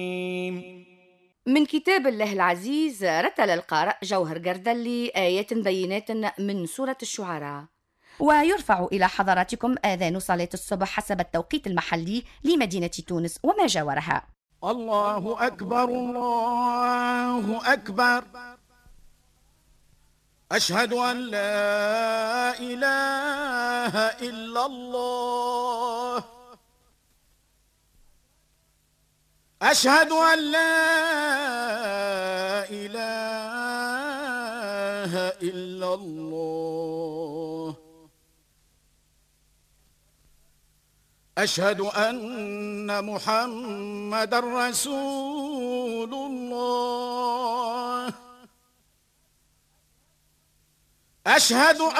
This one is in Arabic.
من كتاب الله العزيز رتل القارئ جوهر جردلي آيات بينات من سورة الشعراء. ويرفع إلى حضراتكم آذان صلاة الصبح حسب التوقيت المحلي لمدينة تونس وما جاورها. الله أكبر الله أكبر، أشهد أن لا إله إلا الله، أشهد أن لا إله إلا الله، أشهد أن محمد رسول الله، أشهد